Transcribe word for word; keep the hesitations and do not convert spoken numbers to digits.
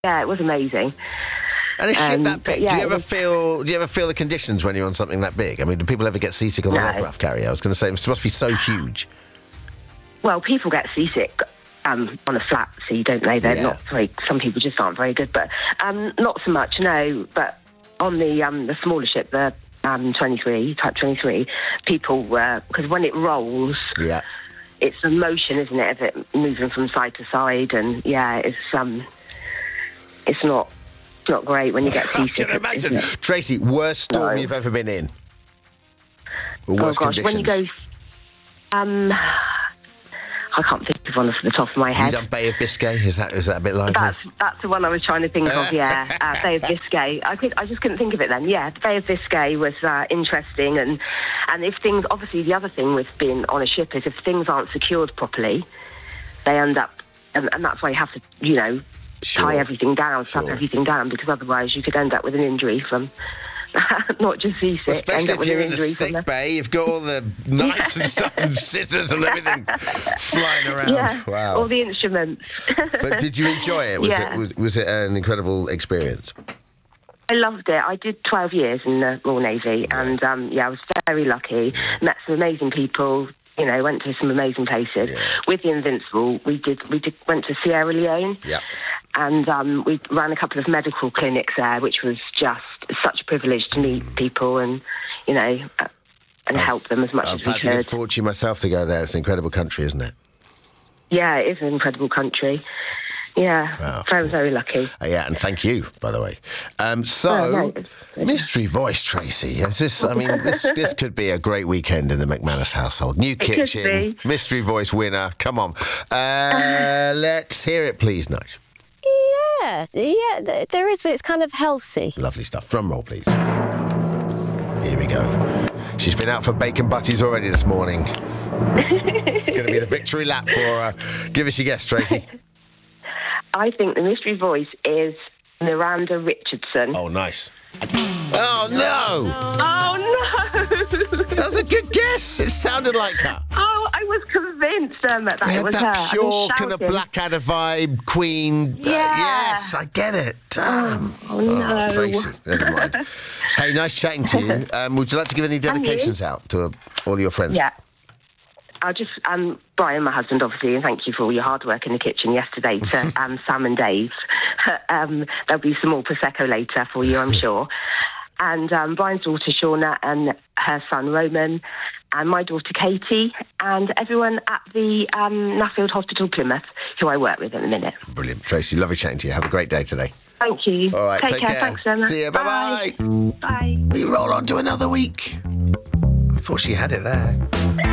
yeah, it was amazing. And a ship Um, that but big, yeah, do you it ever was- feel? Do you ever feel the conditions when you're on something that big? I mean, do people ever get seasick on No. an aircraft carrier? I was going to say it must be so huge. Well, people get seasick um, on a flat sea, don't they? They're Yeah. not very. Some people just aren't very good, but um, not so much. No, but on the um, the smaller ship, the um, twenty-three Type twenty-three, people were because when it rolls, Yeah. it's the motion, isn't it, of it moving from side to side, and yeah, it's um, it's not it's not great when you get I seasick. can imagine. isn't it? Tracy, worst storm No. you've ever been in? Or Oh worst gosh, conditions? when you go, um, I can't think of one off the top of my you head. done Bay of Biscay? Is that is that a bit like That's that's the one I was trying to think of. Yeah, uh, Bay of Biscay. I could I just couldn't think of it then. Yeah, the Bay of Biscay was uh, interesting, and and if things obviously the other thing with being on a ship is if things aren't secured properly, they end up, and, and that's why you have to you know Sure. tie everything down, strap Sure. everything down, because otherwise you could end up with an injury from not just seasick. end Especially up if with you're an in the injury from sick bay, you've got all the knives and stuff and scissors and everything flying around. Yeah, Wow. all the instruments. But did you enjoy it? Was, Yeah. it was, was it an incredible experience? I loved it. I did twelve years in the Royal Navy, and um, yeah, I was very lucky. Met some amazing people. You know, went to some amazing places. Yeah. With the Invincible, we did we did went to Sierra Leone, Yeah. and um, we ran a couple of medical clinics there, which was just such a privilege to meet people and you know uh, and help them as much I've as we had the good could. fortune myself to go there. It's an incredible country, isn't it? Yeah, it is an incredible country. Yeah, Wow. very very lucky. Uh, yeah, and thank you, by the way. Um, so, Oh, no, it's- mystery voice, Tracy. Is this? I mean, this this could be a great weekend in the McManus household. New could kitchen, be. mystery voice winner. Come on, uh, let's hear it, please, Nige. Yeah, yeah, th- there is, but it's kind of healthy. Lovely stuff. Drum roll, please. Here we go. She's been out for bacon butties already this morning. It's going to be the victory lap for her. Give us your guess, Tracy. I think the mystery voice is Miranda Richardson. Oh, nice. Oh, no! Oh no! That was a good guess. It sounded like her. Oh, I was convinced um, that We it had was that her. I've been pure kind of shouting. Blackadder vibe, Queen. Uh, Yeah. yes, I get it. Damn. Oh, no. Tracy, never mind. Hey, nice chatting to you. Um, would you like to give any And you? dedications out to uh, all your friends? Yeah. I'll just, um, Brian, my husband, obviously, and thank you for all your hard work in the kitchen yesterday to um, Sam and Dave. um, there'll be some more Prosecco later for you, I'm sure. And um, Brian's daughter, Shauna, and her son, Roman, and my daughter, Katie, and everyone at the um, Nuffield Hospital, Plymouth, who I work with at the minute. Brilliant. Tracy, lovely chatting to you. Have a great day today. Thank you. All right, take, take care. care. Thanks, Emma. See you. Bye-bye. Bye. Bye. We roll on to another week. I thought she had it there.